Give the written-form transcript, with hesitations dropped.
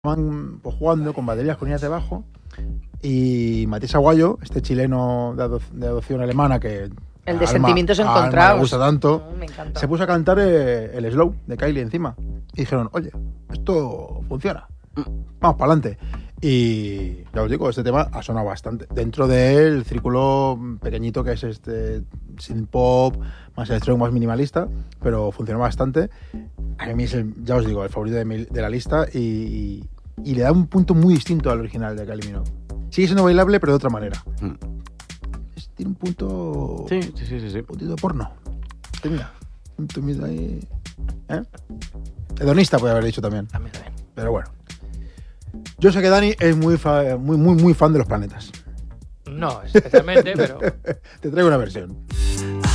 estaban pues, jugando con baterías con líneas de bajo y Matías Aguayo, este chileno de adopción alemana que el de sentimientos encontrados me gusta tanto, me encanta. Se puso a cantar el Slow de Kylie encima y dijeron, oye, esto funciona, vamos para adelante. Y ya os digo, este tema ha sonado bastante dentro del círculo pequeñito que es este synth pop, más electrónico, más minimalista, pero funcionó bastante. A mí es ya os digo, el favorito de la lista y le da un punto muy distinto al original de Kylie Minogue. Sigue siendo bailable, pero de otra manera. Tiene un punto... Sí. Un puntito porno. Mira, un tumito ahí... Hedonista puede haber dicho también. También. Pero bueno. Yo sé que Dani es muy fan de los planetas. No, especialmente, pero... Te traigo una versión.